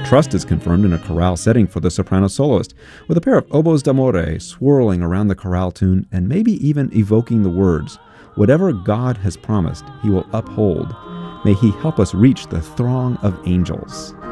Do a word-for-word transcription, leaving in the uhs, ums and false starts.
Trust is confirmed in a chorale setting for the soprano soloist, with a pair of oboes d'amore swirling around the chorale tune and maybe even evoking the words, "Whatever God has promised, he will uphold. May he help us reach the throng of angels."